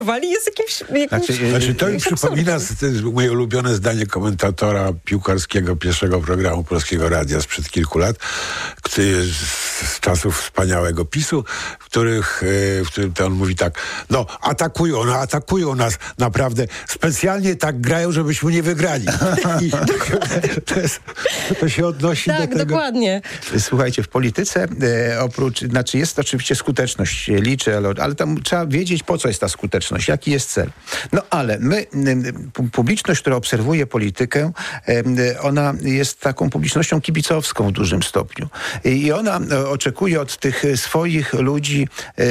jest jakimś... Znaczy to mi przypomina moje ulubione zdanie komentatora piłkarskiego pierwszego programu Polskiego Radia sprzed kilku lat, z czasów wspaniałego PiS-u, w którym to on mówi tak, no atakują nas naprawdę, specjalnie tak grają, żebyśmy nie wygrali. I to się odnosi do tego. Tak, dokładnie. Słuchajcie, w polityce jest oczywiście skuteczność się liczy, ale tam trzeba wiedzieć, po co jest ta skuteczność, jaki jest cel. No ale publiczność, która obserwuje politykę, ona jest taką publicznością kibicowską w dużym stopniu. I ona oczekuje od tych swoich ludzi,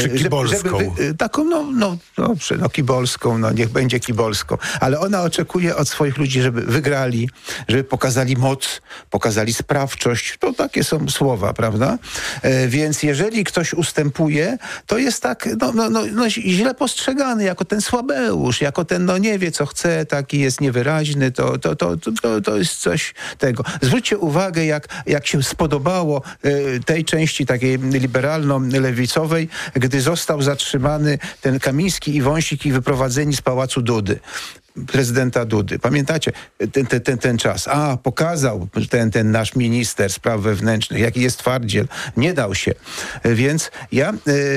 taką kibolską, niech będzie kibolską, ale ona oczekuje od swoich ludzi, żeby wygrali, żeby pokazali moc, pokazali sprawczość. To takie są słowa, prawda? Więc jeżeli ktoś ustępuje, to jest tak źle postrzegany jako ten słabeusz, jako ten nie wie co chce, taki jest niewyraźny, to jest coś tego. Zwróćcie uwagę, jak się spodobało tej części takiej liberalno-lewicowej, gdy został zatrzymany ten Kamiński i Wąsik i wyprowadzeni z pałacu Dudy. Prezydenta Dudy. Pamiętacie ten czas? Pokazał ten nasz minister spraw wewnętrznych, jaki jest twardziel. Nie dał się. Więc ja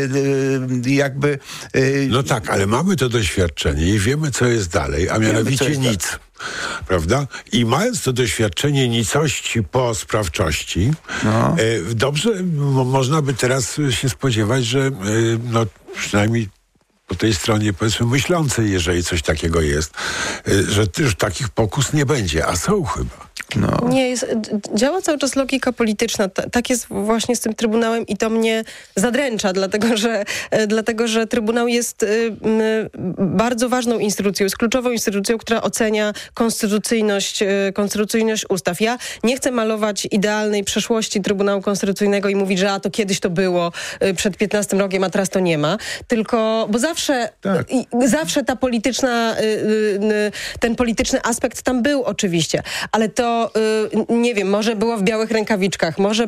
No tak, ale mamy to doświadczenie i wiemy, co jest dalej, a mianowicie nic. Prawda? I mając to doświadczenie nicości po sprawczości, dobrze, można by teraz się spodziewać, że przynajmniej po tej stronie, powiedzmy, myślącej, jeżeli coś takiego jest, że już takich pokus nie będzie, a są chyba. Nie, działa cały czas logika polityczna. Tak jest właśnie z tym Trybunałem i to mnie zadręcza, dlatego że Trybunał jest bardzo ważną instytucją, jest kluczową instytucją, która ocenia konstytucyjność ustaw. Ja nie chcę malować idealnej przeszłości Trybunału Konstytucyjnego i mówić, że to kiedyś to było przed 15 rokiem, a teraz to nie ma. Tylko, bo zawsze ta polityczna, ten polityczny aspekt tam był oczywiście, ale to nie wiem, może było w białych rękawiczkach, może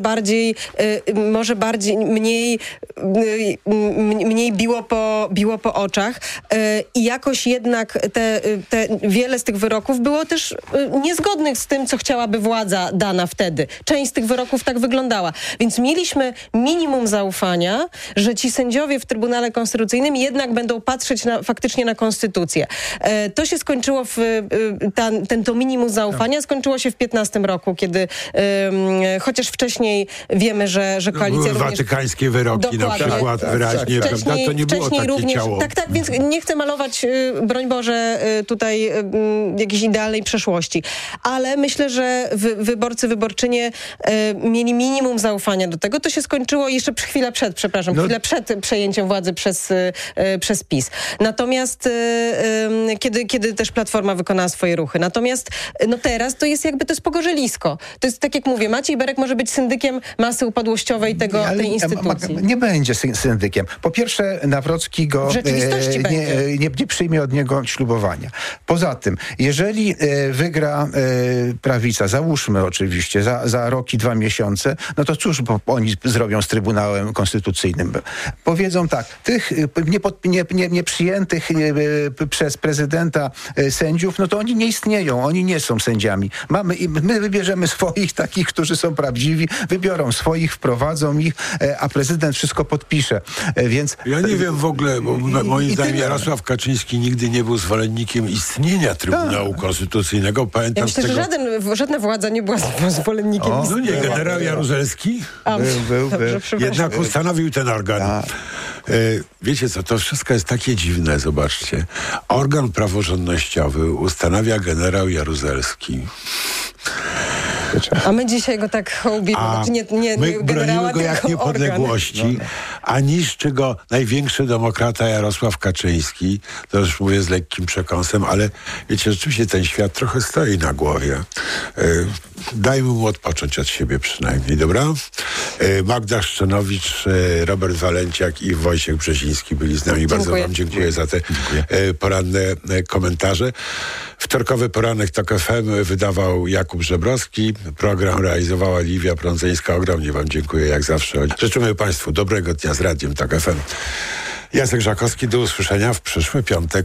mniej biło po oczach i jakoś jednak wiele z tych wyroków było też niezgodnych z tym, co chciałaby władza dana wtedy. Część z tych wyroków tak wyglądała. Więc mieliśmy minimum zaufania, że ci sędziowie w Trybunale Konstytucyjnym jednak będą patrzeć faktycznie na konstytucję. To się skończyło to minimum zaufania skończyło się w 15 roku, kiedy chociaż wcześniej wiemy, że koalicja były watykańskie wyroki na przykład wyraźnie, prawda? To nie było takie również, ciało. Tak, więc nie chcę malować, broń Boże, tutaj jakiejś idealnej przeszłości. Ale myślę, że wyborczynie mieli minimum zaufania do tego. To się skończyło jeszcze chwilę przed przejęciem władzy przez PiS. Natomiast kiedy też Platforma wykonała swoje ruchy. Natomiast teraz to jest pogorzelisko. To jest tak jak mówię, Maciej Berek może być syndykiem masy upadłościowej tej instytucji. Nie będzie syndykiem. Po pierwsze, Nawrocki go nie przyjmie od niego ślubowania. Poza tym, jeżeli wygra prawica, załóżmy oczywiście, za rok i 2 miesiące, no to cóż oni zrobią z Trybunałem Konstytucyjnym? Powiedzą tak, tych nieprzyjętych przez prezydenta sędziów, no to oni nie istnieją, oni nie są sędziami. My wybierzemy swoich, takich, którzy są prawdziwi, wybiorą swoich, wprowadzą ich, a prezydent wszystko podpisze. Więc ja nie wiem w ogóle, bo moim zdaniem Jarosław Kaczyński nigdy nie był zwolennikiem istnienia Trybunału Konstytucyjnego. Pamiętam myślę, że żadna władza nie była zwolennikiem istnienia. No nie, generał Jaruzelski był. Jednak ustanowił ten organ. Wiecie co, to wszystko jest takie dziwne, zobaczcie. Organ praworządnościowy ustanawia generał Jaruzelski. A my dzisiaj go tak hołbimy. My bronimy go jak niepodległości, a niszczy go największy demokrata Jarosław Kaczyński. To już mówię z lekkim przekąsem, ale wiecie, rzeczywiście ten świat trochę stoi na głowie. Dajmy mu odpocząć od siebie przynajmniej, dobra? Magda Szczenowicz, Robert Walenciak i Wojciech Brzeziński byli z nami. Dziękuję. Bardzo wam dziękuję za te poranne komentarze. Wtorkowy poranek TOK FM wydawał Jakub Żebrowski. Program realizowała Liwia Prądzeńska. Ogromnie wam dziękuję jak zawsze. Życzymy państwu dobrego dnia z Radiem TOK FM. Jacek Żakowski, do usłyszenia w przyszły piątek.